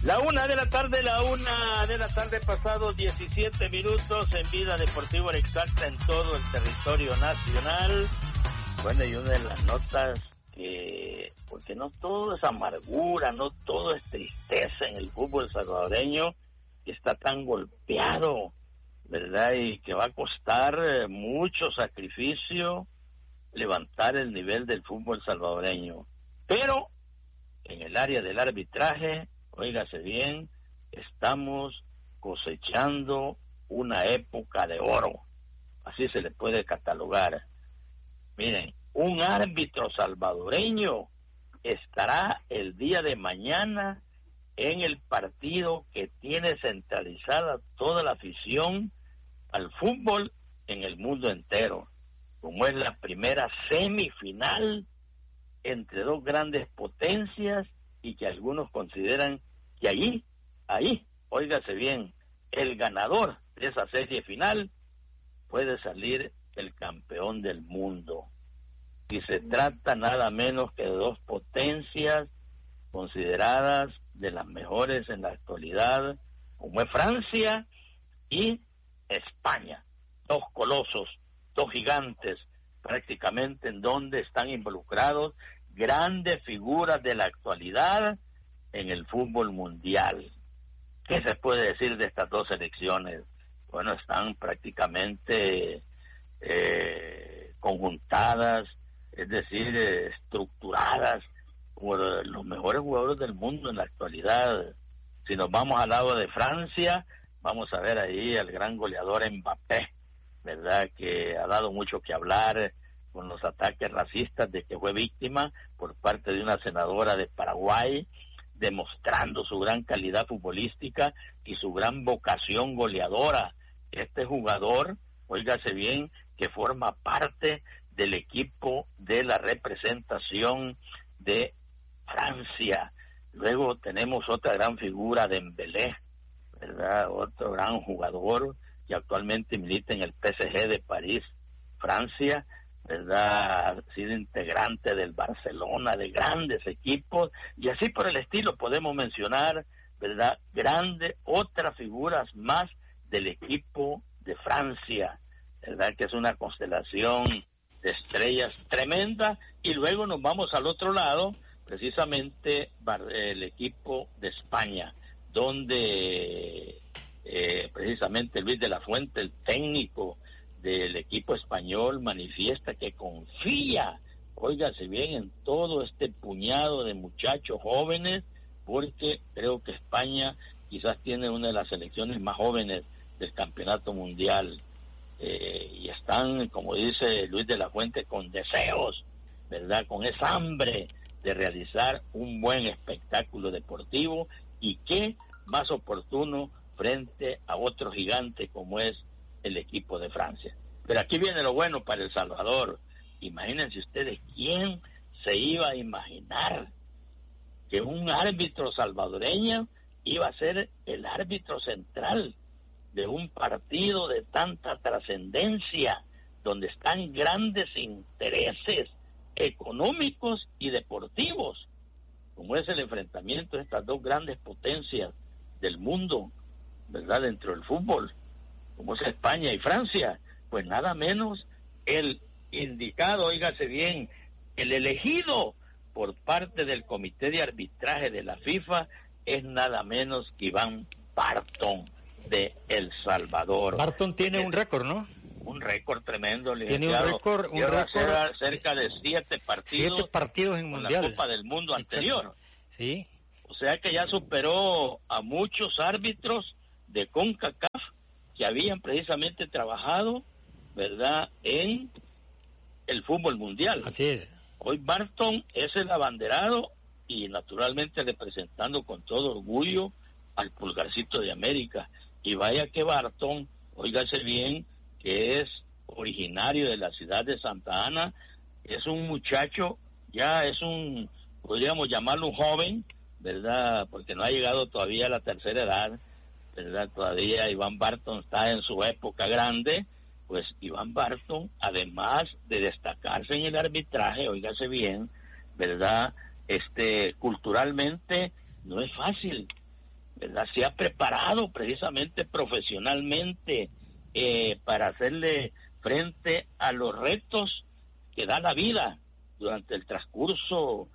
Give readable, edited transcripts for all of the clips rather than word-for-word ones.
La una de la tarde, pasados 17 minutos en Vida Deportiva Exacta en todo el territorio nacional. Bueno, y una de las notas que, porque no todo es amargura, no todo es tristeza en el fútbol salvadoreño, que está tan golpeado, ¿verdad? Y que va a costar mucho sacrificio levantar el nivel del fútbol salvadoreño. Pero en el área del arbitraje, óigase bien, estamos cosechando una época de oro, así se le puede catalogar. Miren, un árbitro salvadoreño estará el día de mañana en el partido que tiene centralizada toda la afición al fútbol en el mundo entero, como es la primera semifinal entre dos grandes potencias y que algunos consideran que ahí, óigase bien, el ganador de esa serie final puede salir el campeón del mundo. Y se trata nada menos que de dos potencias consideradas de las mejores en la actualidad, como es Francia y España. Dos colosos, dos gigantes, prácticamente en donde están involucrados grandes figuras de la actualidad en el fútbol mundial. ¿Qué se puede decir de estas dos selecciones? Bueno, están prácticamente conjuntadas, es decir, estructuradas por los mejores jugadores del mundo en la actualidad. Si nos vamos al lado de Francia, vamos a ver ahí al gran goleador Mbappé, ¿verdad? Que ha dado mucho que hablar con los ataques racistas de que fue víctima por parte de una senadora de Paraguay, demostrando su gran calidad futbolística y su gran vocación goleadora. Este jugador, óigase bien, que forma parte del equipo de la representación de Francia. Luego tenemos otra gran figura, Dembélé, ¿verdad? Otro gran jugador que actualmente milita en el PSG de París, Francia, ¿verdad? Ha sido integrante del Barcelona, de grandes equipos, y así por el estilo podemos mencionar, ¿verdad? Otras figuras más del equipo de Francia, ¿verdad? Que es una constelación de estrellas tremenda. Y luego nos vamos al otro lado, precisamente el equipo de España, donde precisamente Luis de la Fuente, el técnico del equipo español, manifiesta que confía, óigase bien, en todo este puñado de muchachos jóvenes, porque creo que España quizás tiene una de las selecciones más jóvenes del campeonato mundial, y están, como dice Luis de la Fuente, con deseos, ¿verdad?, con esa hambre de realizar un buen espectáculo deportivo, y qué más oportuno frente a otro gigante como es el equipo de Francia. Pero aquí viene lo bueno para El Salvador. Imagínense ustedes, ¿quién se iba a imaginar que un árbitro salvadoreño iba a ser el árbitro central de un partido de tanta trascendencia, donde están grandes intereses económicos y deportivos, como es el enfrentamiento de estas dos grandes potencias del mundo, ¿verdad?, dentro del fútbol, como es España y Francia? Pues nada menos el indicado, óigase bien, el elegido por parte del Comité de Arbitraje de la FIFA es nada menos que Iván Barton de El Salvador. Barton tiene un récord, ¿no? Un récord tremendo, licenciado. Tiene un récord cerca de 7 partidos en Mundial, la Copa del Mundo anterior. Sí. O sea que ya superó a muchos árbitros de CONCACAF que habían precisamente trabajado, ¿verdad?, en el fútbol mundial. Así es. Hoy Barton es el abanderado y naturalmente representando con todo orgullo al Pulgarcito de América. Y vaya que Barton, óigase bien, que es originario de la ciudad de Santa Ana, es un muchacho, ya es un, podríamos llamarlo un joven, ¿verdad?, porque no ha llegado todavía a la tercera edad, ¿verdad? Todavía Iván Barton está en su época grande. Pues Iván Barton, además de destacarse en el arbitraje, óigase bien, ¿verdad?, culturalmente no es fácil, ¿verdad? Se ha preparado precisamente profesionalmente para hacerle frente a los retos que da la vida durante el transcurso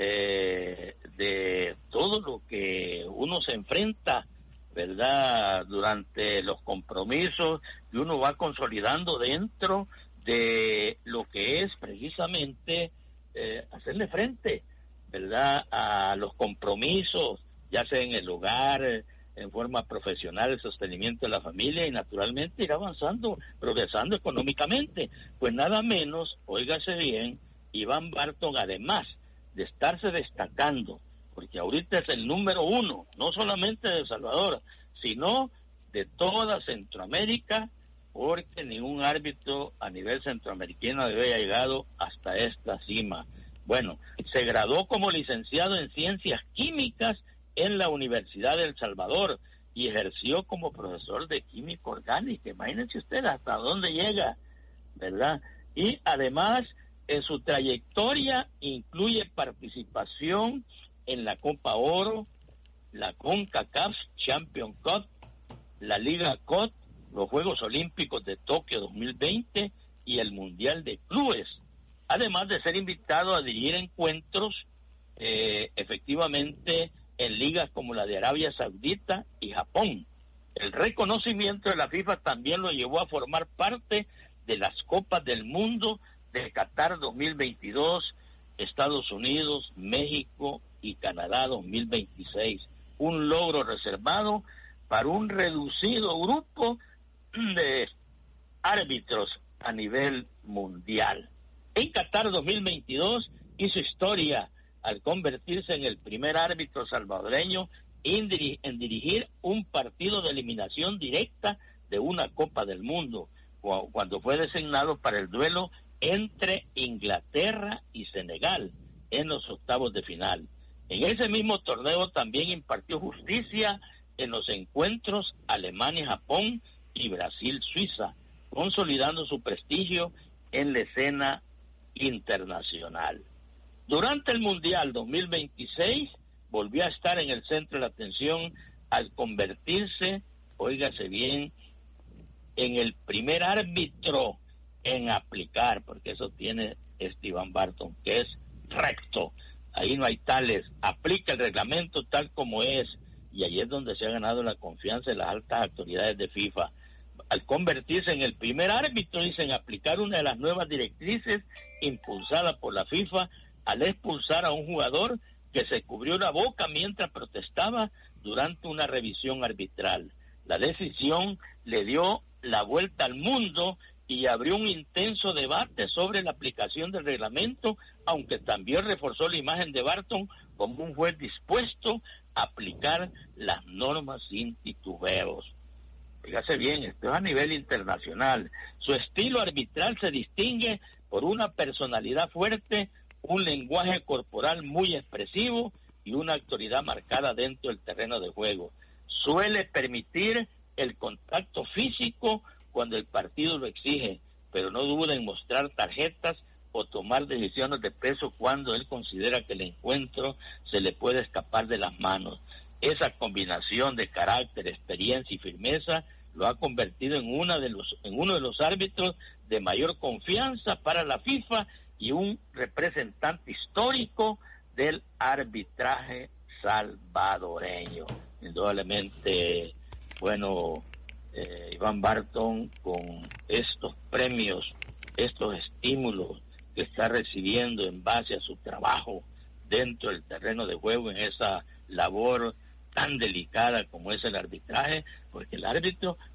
de todo lo que uno se enfrenta, ¿verdad? Durante los compromisos que uno va consolidando dentro de lo que es precisamente hacerle frente, ¿verdad? A los compromisos, ya sea en el hogar, en forma profesional, el sostenimiento de la familia y naturalmente ir avanzando, progresando económicamente. Pues nada menos, óigase bien, Iván Barton, además de estarse destacando, porque ahorita es el número 1, no solamente de El Salvador, sino de toda Centroamérica, porque ningún árbitro a nivel centroamericano había llegado hasta esta cima. Bueno, se graduó como licenciado en Ciencias Químicas en la Universidad de El Salvador y ejerció como profesor de química orgánica. Imagínense ustedes hasta dónde llega, ¿verdad? Y además, en su trayectoria incluye participación en la Copa Oro, la CONCACAF Champions Cup, la Liga COT, los Juegos Olímpicos de Tokio 2020 y el Mundial de Clubes, además de ser invitado a dirigir encuentros efectivamente en ligas como la de Arabia Saudita y Japón. El reconocimiento de la FIFA también lo llevó a formar parte de las Copas del Mundo de Qatar 2022, Estados Unidos, México y Canadá 2026. Un logro reservado para un reducido grupo de árbitros a nivel mundial. En Qatar 2022 hizo historia al convertirse en el primer árbitro salvadoreño en dirigir un partido de eliminación directa de una Copa del Mundo, cuando fue designado para el duelo entre Inglaterra y Senegal en los octavos de final. En ese mismo torneo también impartió justicia en los encuentros Alemania-Japón y Brasil-Suiza, consolidando su prestigio en la escena internacional. Durante el Mundial 2026 volvió a estar en el centro de la atención al convertirse, óigase bien, en el primer árbitro en aplicar, porque eso tiene Iván Barton, que es recto, ahí no hay tales, aplica el reglamento tal como es, y ahí es donde se ha ganado la confianza de las altas autoridades de FIFA. Al convertirse en el primer árbitro, dicen, aplicar una de las nuevas directrices impulsada por la FIFA al expulsar a un jugador que se cubrió la boca mientras protestaba durante una revisión arbitral. La decisión le dio la vuelta al mundo y abrió un intenso debate sobre la aplicación del reglamento, aunque también reforzó la imagen de Barton como un juez dispuesto a aplicar las normas sin titubeos. Fíjase bien, esto es a nivel internacional. Su estilo arbitral se distingue por una personalidad fuerte, un lenguaje corporal muy expresivo y una autoridad marcada dentro del terreno de juego. Suele permitir el contacto físico cuando el partido lo exige, pero no duda en mostrar tarjetas o tomar decisiones de peso cuando él considera que el encuentro se le puede escapar de las manos. Esa combinación de carácter, experiencia y firmeza lo ha convertido en uno de los árbitros de mayor confianza para la FIFA y un representante histórico del arbitraje salvadoreño. Indudablemente, bueno, Iván Barton, con estos premios, estos estímulos que está recibiendo en base a su trabajo dentro del terreno de juego, en esa labor tan delicada como es el arbitraje, porque el árbitro